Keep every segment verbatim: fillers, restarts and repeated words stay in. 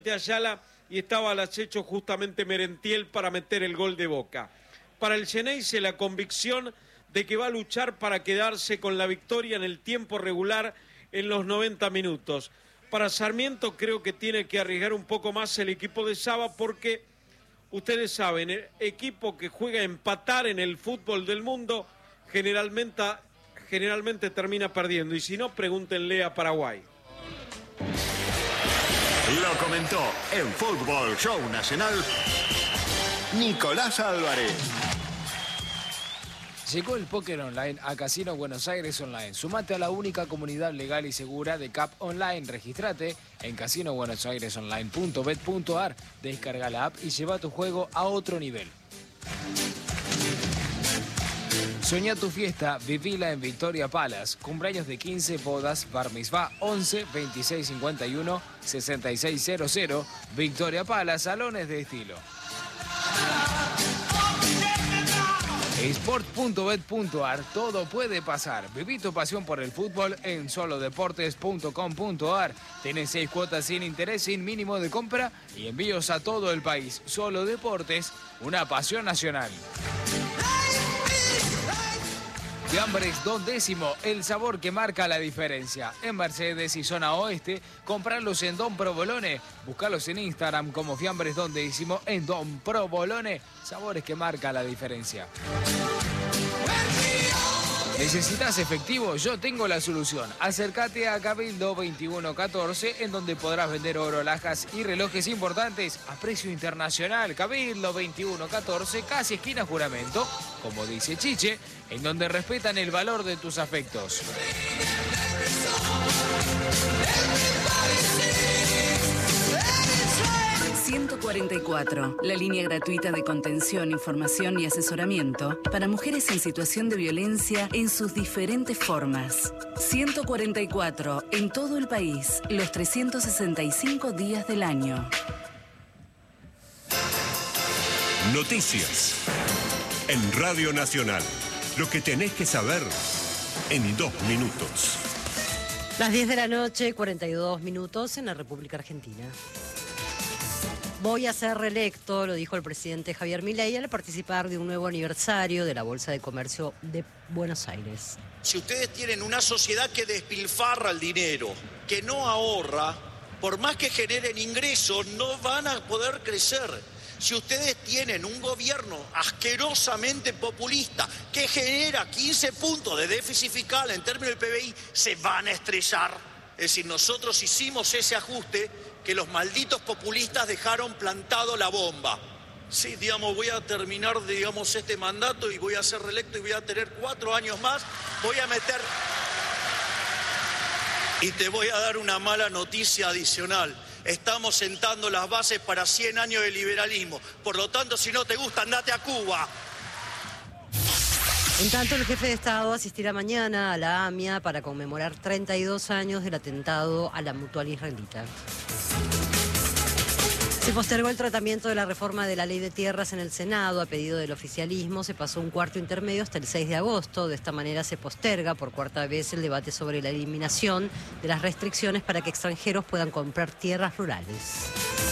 de Ayala y estaba al acecho justamente Merentiel para meter el gol de Boca. Para el Xeneize la convicción de que va a luchar para quedarse con la victoria en el tiempo regular en los noventa minutos. Para Sarmiento creo que tiene que arriesgar un poco más el equipo de Saba porque ustedes saben, el equipo que juega a empatar en el fútbol del mundo generalmente, generalmente termina perdiendo. Y si no, pregúntenle a Paraguay. Lo comentó en Fútbol Show Nacional Nicolás Álvarez. Llegó el póker online a Casino Buenos Aires Online. Sumate a la única comunidad legal y segura de C A P Online. Regístrate en casino buenos aires online punto bet punto ar. Descarga la app y lleva tu juego a otro nivel. Soñá tu fiesta, vivila en Victoria Palace. Cumpleaños de quince, bodas, bar mitzvah, once, veintiséis cincuenta y uno, sesenta y seis cero cero. Victoria Palace, salones de estilo. Sport punto bet punto ar, todo puede pasar. Viví tu pasión por el fútbol en solo deportes punto com punto ar. Tenés seis cuotas sin interés, sin mínimo de compra y envíos a todo el país. Solo Deportes, una pasión nacional. Fiambres Don Décimo, el sabor que marca la diferencia. En Mercedes y zona oeste, comprarlos en Don Provolone. Buscalos en Instagram como Fiambres Don Décimo en Don Provolone. Sabores que marca la diferencia. ¿Necesitas efectivo? Yo tengo la solución. Acércate a Cabildo veintiuno catorce, en donde podrás vender oro, alhajas y relojes importantes a precio internacional. Cabildo veintiuno catorce, casi esquina Juramento, como dice Chiche, en donde respetan el valor de tus afectos. ciento cuarenta y cuatro, la línea gratuita de contención, información y asesoramiento para mujeres en situación de violencia en sus diferentes formas. ciento cuarenta y cuatro, en todo el país, los trescientos sesenta y cinco días del año. Noticias en Radio Nacional. Lo que tenés que saber en dos minutos. Las diez de la noche, cuarenta y dos minutos en la República Argentina. Voy a ser reelecto, lo dijo el presidente Javier Milei al participar de un nuevo aniversario de la Bolsa de Comercio de Buenos Aires. Si ustedes tienen una sociedad que despilfarra el dinero, que no ahorra, por más que generen ingresos, no van a poder crecer. Si ustedes tienen un gobierno asquerosamente populista que genera quince puntos de déficit fiscal en términos del P B I, se van a estrellar. Es decir, nosotros hicimos ese ajuste que los malditos populistas dejaron plantado la bomba. Sí, digamos, voy a terminar, digamos, este mandato y voy a ser reelecto y voy a tener cuatro años más. Voy a meter... Y te voy a dar una mala noticia adicional. Estamos sentando las bases para cien años de liberalismo. Por lo tanto, si no te gusta, andate a Cuba. En tanto, el jefe de Estado asistirá mañana a la AMIA para conmemorar treinta y dos años del atentado a la Mutual Israelita. Se postergó el tratamiento de la reforma de la Ley de Tierras en el Senado a pedido del oficialismo. Se pasó un cuarto intermedio hasta el seis de agosto. De esta manera se posterga por cuarta vez el debate sobre la eliminación de las restricciones para que extranjeros puedan comprar tierras rurales.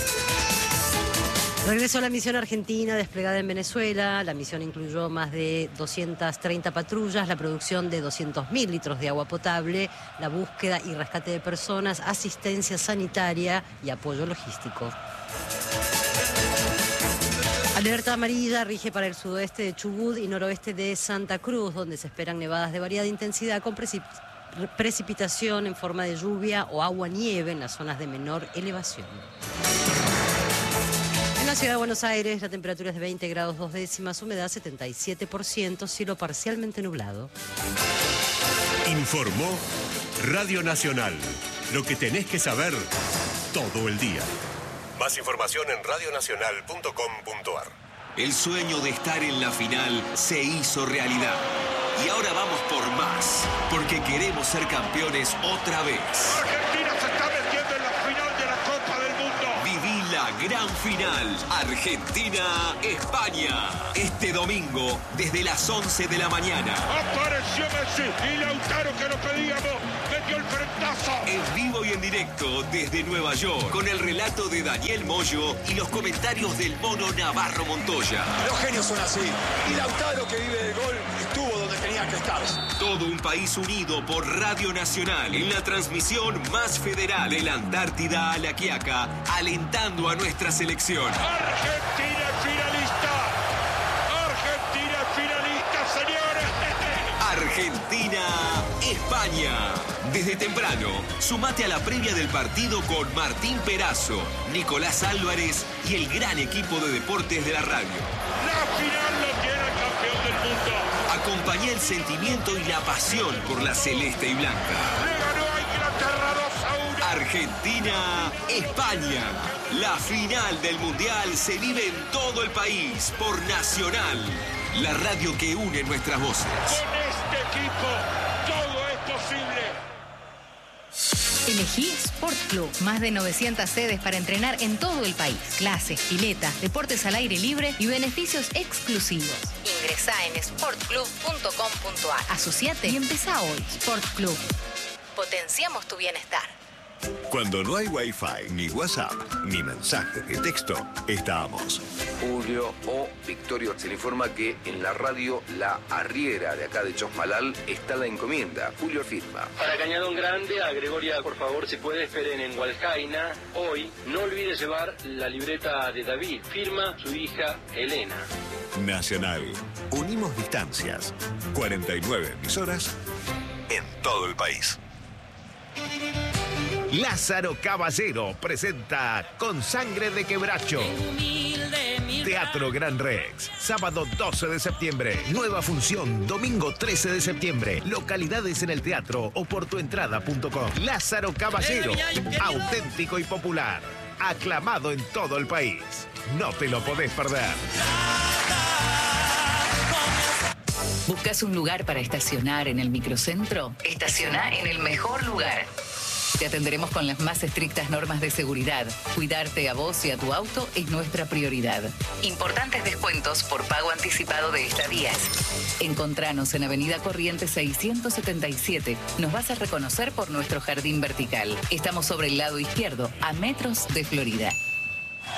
Regresó a la misión argentina desplegada en Venezuela. La misión incluyó más de doscientas treinta patrullas, la producción de doscientos mil litros de agua potable, la búsqueda y rescate de personas, asistencia sanitaria y apoyo logístico. Alerta amarilla rige para el sudoeste de Chubut y noroeste de Santa Cruz, donde se esperan nevadas de variada intensidad con precip- precipitación en forma de lluvia o agua-nieve en las zonas de menor elevación. En la ciudad de Buenos Aires la temperatura es de veinte grados dos décimas, humedad setenta y siete por ciento, cielo parcialmente nublado. Informó Radio Nacional. Lo que tenés que saber todo el día. Más información en radio nacional punto com punto ar. El sueño de estar en la final se hizo realidad. Y ahora vamos por más, porque queremos ser campeones otra vez. Argentina se está metiendo en la final de la Copa del Mundo. Viví la gran final Argentina-España. Este domingo, desde las once de la mañana. Apareció Messi y Lautaro, que lo pedíamos. dio el frentazo. En vivo y en directo desde Nueva York, con el relato de Daniel Moyo y los comentarios del mono Navarro Montoya. Los genios son así. Y Lautaro, que vive del gol, estuvo donde tenía que estar. Todo un país unido por Radio Nacional en la transmisión más federal de la Antártida a la Quiaca, alentando a nuestra selección. Argentina finalista. Argentina finalista, señores. Argentina, España. Desde temprano, sumate a la previa del partido con Martín Perazo, Nicolás Álvarez y el gran equipo de deportes de la radio. La final lo tiene el campeón del mundo. Acompañá el sentimiento y la pasión por la celeste y blanca. Le ganó a Inglaterra dos a uno. Argentina, España. La final del Mundial se vive en todo el país por Nacional, la radio que une nuestras voces. Con este equipo, todo es posible. Elegí Sport Club. Más de novecientas sedes para entrenar en todo el país. Clases, piletas, deportes al aire libre y beneficios exclusivos. Ingresá en sport club punto com punto a r. Asociate y empezá hoy. Sport Club. Potenciamos tu bienestar. Cuando no hay Wi-Fi, ni WhatsApp, ni mensajes de texto, estamos. Julio o Victorio se le informa que en la radio La Arriera de acá de Chosmalal está la encomienda. Julio firma. Para Cañadón Grande, a Gregoria, por favor, si puede, esperen en Hualcaina. Hoy, no olvide llevar la libreta de David. Firma su hija Elena. Nacional. Unimos distancias. cuarenta y nueve emisoras en todo el país. Lázaro Caballero presenta Con Sangre de Quebracho. Teatro Gran Rex, sábado doce de septiembre. Nueva función, domingo trece de septiembre. Localidades en el teatro o por tuentrada punto com. Lázaro Caballero, auténtico y popular. Aclamado en todo el país. No te lo podés perder. ¿Buscas un lugar para estacionar en el microcentro? Estaciona en el mejor lugar. Te atenderemos con las más estrictas normas de seguridad. Cuidarte a vos y a tu auto es nuestra prioridad. Importantes descuentos por pago anticipado de estadías. Encontranos en Avenida Corrientes seiscientos setenta y siete. Nos vas a reconocer por nuestro jardín vertical. Estamos sobre el lado izquierdo, a metros de Florida.